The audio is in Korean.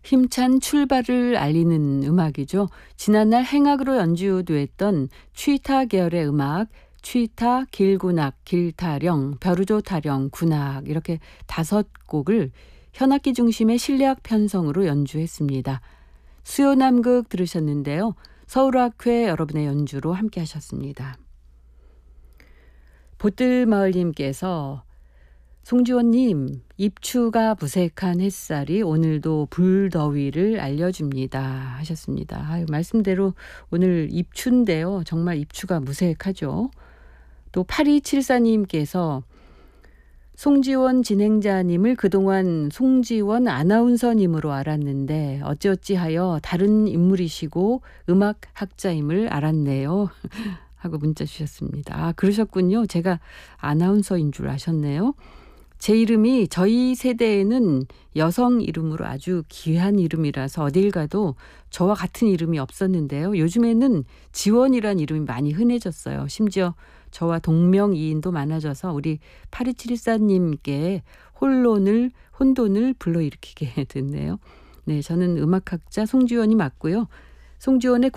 힘찬 출발을 알리는 음악이죠. 지난날 행악으로 연주됐던 취타 계열의 음악, 취타, 길군악, 길타령, 벼루조 타령, 군악 이렇게 5곡을 현악기 중심의 실내악 편성으로 연주했습니다. 수요남극 들으셨는데요. 서울학회 여러분의 연주로 함께 하셨습니다. 보뜰마을님께서 송지원님, 입추가 무색한 햇살이 오늘도 불더위를 알려줍니다 하셨습니다. 아유, 말씀대로 오늘 입추인데요. 정말 입추가 무색하죠. 또 8274님께서 송지원 진행자님을 그동안 송지원 아나운서님으로 알았는데 어찌어찌하여 다른 인물이시고 음악학자임을 알았네요 하고 문자 주셨습니다. 아, 그러셨군요. 제가 아나운서인 줄 아셨네요. 제 이름이 저희 세대에는 여성 이름으로 아주 귀한 이름이라서 어딜 가도 저와 같은 이름이 없었는데요. 요즘에는 지원이란 이름이 많이 흔해졌어요. 심지어 저와 동명이인도 많아져서 우리 8274님께 혼돈을 불러일으키게 됐네요. 네, 저는 음악학자 송지원이 맞고요. 송지원의